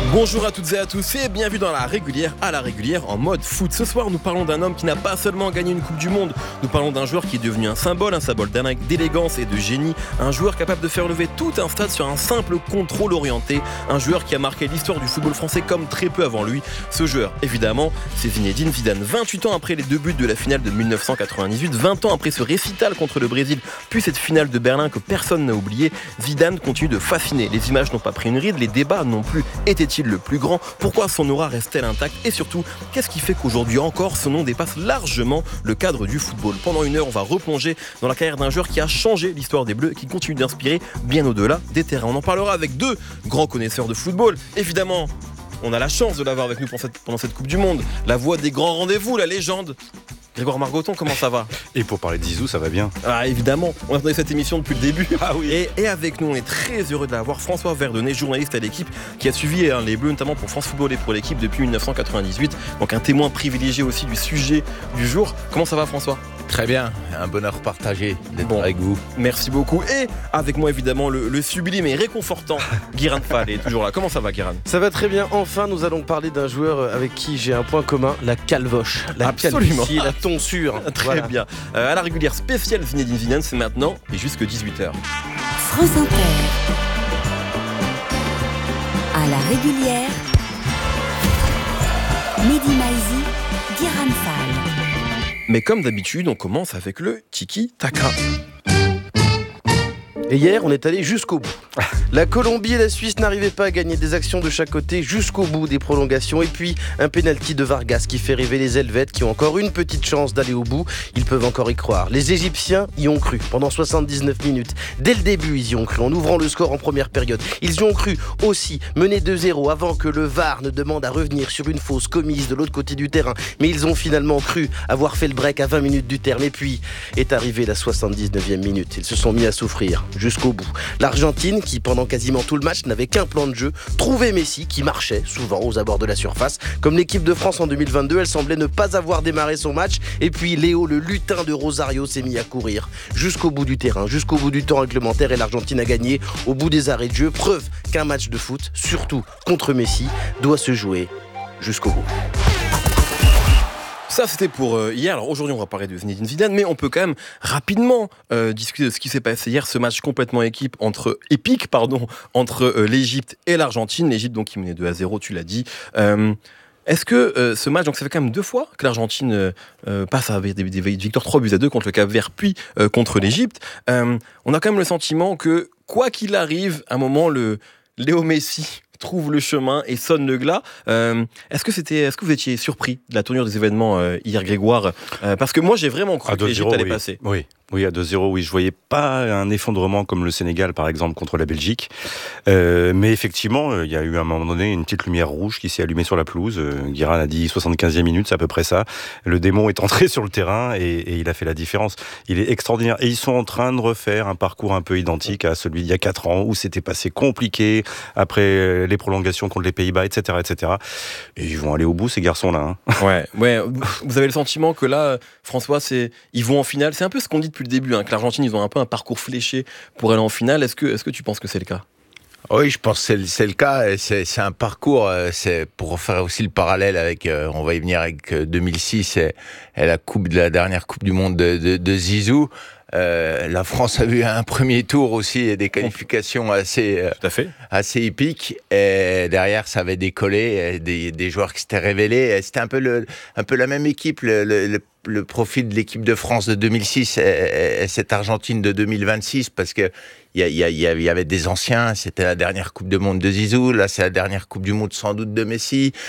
Bonjour à toutes et à tous et bienvenue dans la régulière à la régulière en mode foot. Ce soir nous parlons d'un homme qui n'a pas seulement gagné une Coupe du Monde, nous parlons d'un joueur qui est devenu un symbole d'élégance et de génie, un joueur capable de faire lever tout un stade sur un simple contrôle orienté, un joueur qui a marqué l'histoire du football français comme très peu avant lui. Ce joueur, évidemment, c'est Zinedine Zidane. 28 ans après les deux buts de la finale de 1998, 20 ans après ce récital contre le Brésil, puis cette finale de Berlin que personne n'a oublié, Zidane continue de fasciner. Les images n'ont pas pris une ride, les débats non plus. Était-il le plus grand? Pourquoi son aura reste-t-elle intacte? Et surtout, qu'est-ce qui fait qu'aujourd'hui encore, son nom dépasse largement le cadre du football? Pendant une heure, on va replonger dans la carrière d'un joueur qui a changé l'histoire des Bleus et qui continue d'inspirer bien au-delà des terrains. On en parlera avec deux grands connaisseurs de football. Évidemment, on a la chance de l'avoir avec nous pendant cette Coupe du Monde. La voix des grands rendez-vous, la légende. Grégoire Margoton, comment ça va? Et pour parler de Zizou, ça va bien. Ah évidemment, on attendait cette émission depuis le début. Ah oui. Et avec nous, on est très heureux de l'avoir, François Verdonnet, journaliste à l'équipe, qui a suivi les Bleus, notamment pour France Football et pour l'équipe depuis 1998. Donc un témoin privilégié aussi du sujet du jour. Comment ça va, François? Très bien, un bonheur partagé d'être avec vous. Merci beaucoup. Et avec moi évidemment le sublime et réconfortant Guiran Fall est toujours là. Comment ça va, Guiran? Ça va très bien. Enfin, nous allons parler d'un joueur avec qui j'ai un point commun, la calvoche, la calvitie, la tonsure. Très bien. À la régulière spéciale Zinedine Zidane, c'est maintenant et jusque 18h. France Inter. À la régulière, Mehdi Maizi, Guiran Fall. Mais comme d'habitude, on commence avec le tiki-taka. Et hier, on est allé jusqu'au bout. La Colombie et la Suisse n'arrivaient pas à gagner des actions de chaque côté jusqu'au bout des prolongations. Et puis, un pénalty de Vargas qui fait rêver les Helvètes qui ont encore une petite chance d'aller au bout. Ils peuvent encore y croire. Les Égyptiens y ont cru pendant 79 minutes. Dès le début, ils y ont cru en ouvrant le score en première période. Ils y ont cru aussi, menés 2-0 avant que le VAR ne demande à revenir sur une fausse commise de l'autre côté du terrain. Mais ils ont finalement cru avoir fait le break à 20 minutes du terme. Et puis, est arrivée la 79e minute. Ils se sont mis à souffrir jusqu'au bout. L'Argentine, qui pendant quasiment tout le match n'avait qu'un plan de jeu, trouvait Messi qui marchait souvent aux abords de la surface. Comme l'équipe de France en 2022, elle semblait ne pas avoir démarré son match. Et puis Léo, le lutin de Rosario, s'est mis à courir jusqu'au bout du terrain, jusqu'au bout du temps réglementaire, et l'Argentine a gagné au bout des arrêts de jeu. Preuve qu'un match de foot, surtout contre Messi, doit se jouer jusqu'au bout. Ça, c'était pour hier. Alors aujourd'hui, on va parler de Zinedine Zidane, mais on peut quand même rapidement discuter de ce qui s'est passé hier, ce match complètement épique entre l'Égypte et l'Argentine. L'Égypte, donc, qui menait 2-0, tu l'as dit. Est-ce que ce match, donc ça fait quand même 2 fois que l'Argentine passe avec des victoires 3-2 contre le Cap-Vert, puis contre l'Égypte. On a quand même le sentiment que, quoi qu'il arrive, à un moment, le Léo Messi trouve le chemin et sonne le glas. Est-ce que vous étiez surpris de la tournure des événements hier, Grégoire? Parce que moi, j'ai vraiment cru que l'Égypte allait passer. Oui, à 2-0, oui. Je voyais pas un effondrement comme le Sénégal, par exemple, contre la Belgique. Mais effectivement, il y a eu à un moment donné une petite lumière rouge qui s'est allumée sur la pelouse. Guiran a dit 75e minute, c'est à peu près ça. Le démon est entré sur le terrain et il a fait la différence. Il est extraordinaire. Et ils sont en train de refaire un parcours un peu identique à celui d'il y a 4 ans, où c'était passé compliqué après les prolongations contre les Pays-Bas, etc., etc. Et ils vont aller au bout, ces garçons-là. Ouais. Vous avez le sentiment que là, François, ils vont en finale. C'est un peu ce qu'on dit depuis le début, que l'Argentine, ils ont un peu un parcours fléché pour aller en finale. Est-ce que tu penses que c'est le cas? Oui, je pense que c'est le cas. C'est un parcours, c'est pour faire aussi le parallèle avec, on va y venir avec 2006 et la dernière Coupe du Monde de Zizou. La France a eu un premier tour aussi et des qualifications assez épiques. Et derrière, ça avait décollé, des joueurs qui s'étaient révélés. C'était un peu la même équipe. Le profil de l'équipe de France de 2006 et cette Argentine de 2026, parce que il y avait des anciens. C'était la dernière Coupe du Monde de Zizou, là c'est la dernière Coupe du Monde sans doute de Messi.